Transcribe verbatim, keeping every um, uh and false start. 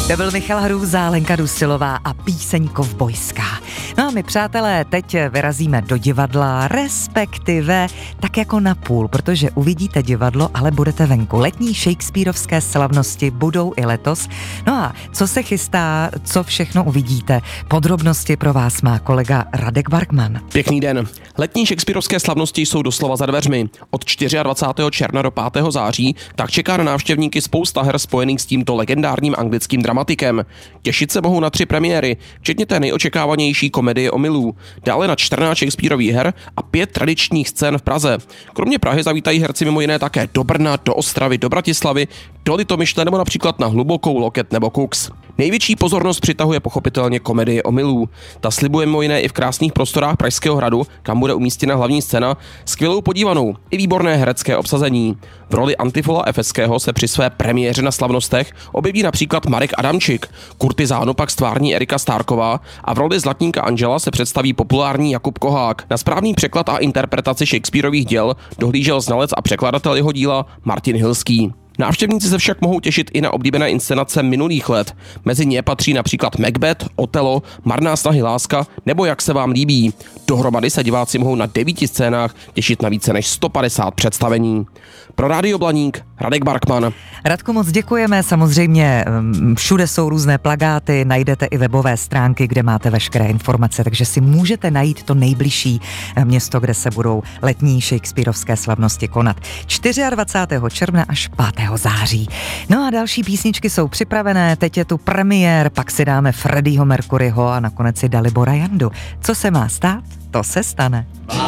To byl Michal Hrůza, Lenka Dusilová a píseň Kovbojská. No a my, přátelé, teď vyrazíme do divadla, respektive tak jako na půl, protože uvidíte divadlo, ale budete venku. Letní shakespearovské slavnosti budou i letos. No a co se chystá, co všechno uvidíte? Podrobnosti pro vás má kolega Radek Barkman. Pěkný den. Letní shakespearovské slavnosti jsou doslova za dveřmi. Od dvacátého čtvrtého června do pátého září tak čeká na návštěvníky spousta her spojených s tímto legendárním anglickým dramatikem. Těšit se mohou na tři premiéry, včetně té nejočekávanější komedie Omylů. Dále na čtrnáct Shakespearových her a pět tradičních scén v Praze. Kromě Prahy zavítají herci mimo jiné také do Brna, do Ostravy, do Bratislavy, do Litomyšle nebo například na Hlubokou, Loket nebo Kux. Největší pozornost přitahuje pochopitelně komedie Omylů. Ta slibuje mimo jiné i v krásných prostorách Pražského hradu, kam bude umístěna hlavní scéna, skvělou podívanou i výborné herecké obsazení. V roli Antifola Efeského se při své premiéře na slavnostech objeví například Marek Adamčik, kurtizánu pak stvární Erika Stárková a v roli zlatníka Angela se představí populární Jakub Kohák. Na správný překlad a interpretaci Shakespearových děl dohlížel znalec a překladatel jeho díla Martin Hilský. Návštěvníci se však mohou těšit i na oblíbené inscenace minulých let. Mezi ně patří například Macbeth, Otelo, Marná snahy láska nebo Jak se vám líbí. Dohromady se diváci mohou na devíti scénách těšit na více než sto padesát představení. Pro Rádio Blaník Radek Barkman. Radku, moc děkujeme. Samozřejmě všude jsou různé plakáty, najdete i webové stránky, kde máte veškeré informace, takže si můžete najít to nejbližší město, kde se budou letní shakespearovské slavnosti konat. dvacátého čtvrtého června až pátého září. No a další písničky jsou připravené, teď je tu premiér, pak si dáme Freddieho Mercuryho a nakonec si Dalibora Jandu. Co se má stát, to se stane.